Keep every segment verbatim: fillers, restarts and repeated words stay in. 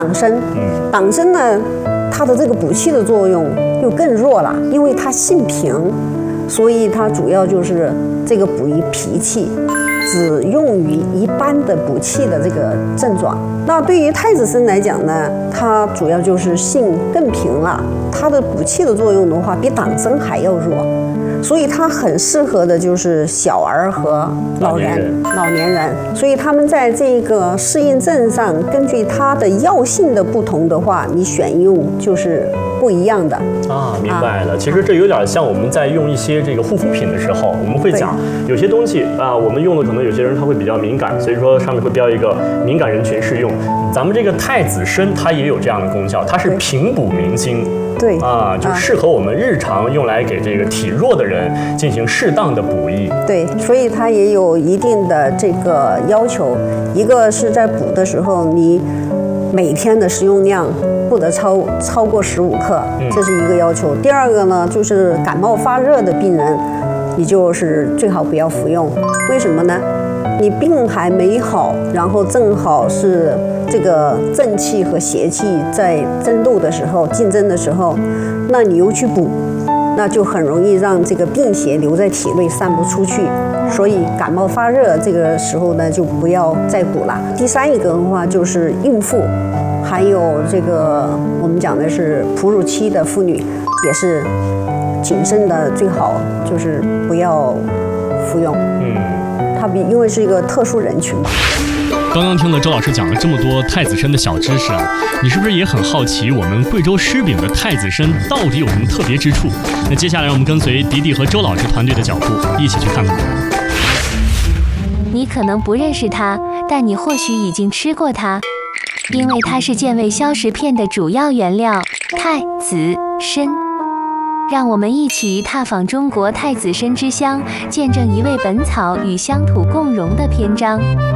党参，党参呢，它的这个补气的作用就更弱了，因为它性平，所以它主要就是这个补于脾气，只用于一般的补气的这个症状。那对于太子参来讲呢，它主要就是性更平了，它的补气的作用的话，比党参还要弱。所以它很适合的就是小儿和老人、老年人，所以他们在这个适应症上，根据它的药性的不同的话，你选用就是不一样的啊。明白了，其实这有点像我们在用一些这个护肤品的时候，我们会讲有些东西啊，我们用的可能有些人他会比较敏感，所以说上面会标一个敏感人群适用。咱们这个太子参它也有这样的功效，它是平补明经。 对啊，就适合我们日常用来给这个体弱的人进行适当的补益。 对，所以它也有一定的这个要求，一个是在补的时候，你每天的食用量不得超超过十五克，这是一个要求。第二个呢，就是感冒发热的病人，你就是最好不要服用。为什么呢？你病还没好，然后正好是这个正气和邪气在争斗的时候、竞争的时候，那你又去补，那就很容易让这个病邪留在体内散不出去。所以感冒发热这个时候呢，就不要再补了。第三一个的话就是孕妇，还有这个我们讲的是哺乳期的妇女，也是谨慎的，最好就是不要服用。嗯。它比因为是一个特殊人群嘛。 刚刚听了周老师讲了这么多太子参的小知识啊，你是不是也很好奇我们贵州狮饼的太子参到底有什么特别之处？那接下来让我们跟随迪迪和周老师团队的脚步，一起去看看。 你可能不认识它，但你或许已经吃过它，因为它是健胃消食片的主要原料——太子参。让我们一起踏访中国太子参之乡，见证一味本草与乡土共融的篇章。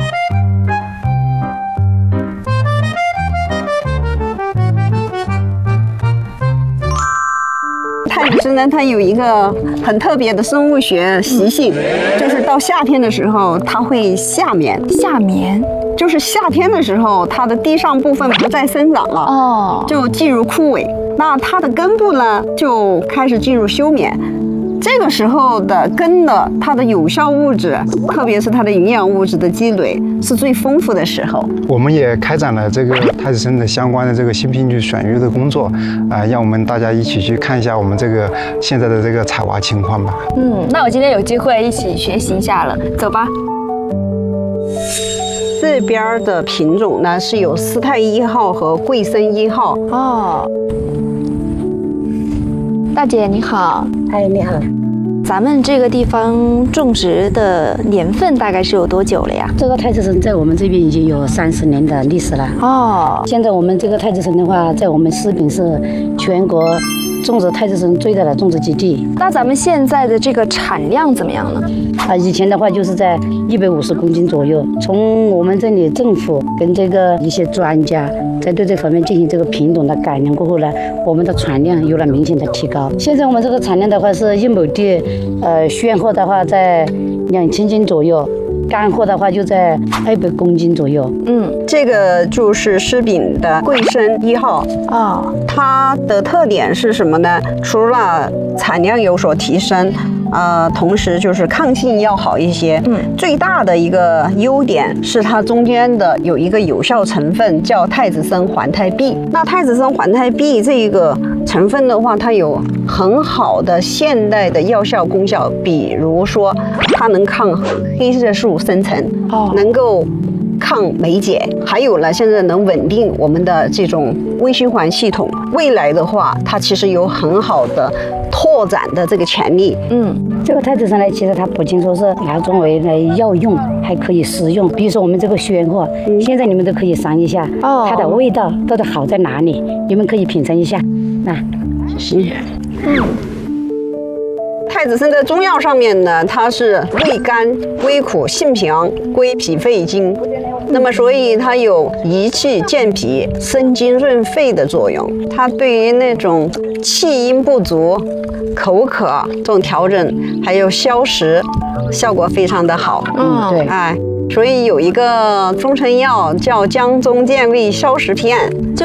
太子参呢，它有一个很特别的生物学习性，就是到夏天的时候，它会夏眠。 夏眠。 就是夏天的时候，它的地上部分不再生长了，哦，就进入枯萎。那它的根部呢，就开始进入休眠。这个时候的根的它的有效物质，特别是它的营养物质的积累，是最丰富的时候。 我们也开展了这个太子参的相关的这个新品种选育的工作，啊、呃，让我们大家一起去看一下我们这个现在的这个采挖情况吧。 嗯，那我今天有机会一起学习一下了，走吧。 这边的品种呢是有斯泰一号和贵参一号。 哦，大姐你好。 哎，你好。 咱们这个地方种植的年份大概是有多久了呀？ 这个太子参在我们这边已经有三十年的历史了。哦，现在我们这个太子参的话，在我们狮饼是全国种植太子参最大的种植基地。 那咱们现在的这个产量怎么样呢？ 啊，以前的话就是在一百五十公斤左右。从我们这里政府跟这个一些专家在对这方面进行这个品种的改良过后呢，我们的产量有了明显的提高。现在我们这个产量的话是一亩地，呃，鲜货的话在两千斤左右。干货的话就在二百公斤左右。 嗯，这个就是狮饼的贵参一号啊、哦，它的特点是什么呢？除了产量有所提升，呃，同时就是抗性要好一些。嗯，最大的一个优点是它中间的有一个有效成分叫太子参环太碧。那太子参环太碧这一个成分的话，它有很好的现代的药效功效，比如说它能抗黑色素生成，哦，能够抗霉解，还有呢，现在能稳定我们的这种微循环系统。未来的话，它其实有很好的拓展的这个潜力。 嗯，这个太子参呢，其实它不仅说是拿作为来药用，还可以食用。比如说我们这个鲜货，嗯、现在你们都可以尝一下，哦，它的味道到底好在哪里？你们可以品尝一下。那，是，嗯。 太子参在中药上面呢，它是味甘、微苦、性平，归脾肺经。那么，所以它有益气健脾、生津润肺的作用。它对于那种气阴不足、口渴这种调整，还有消食，效果非常的好。 嗯，对， 哎。 所以有一个中成药叫江中健胃消食片。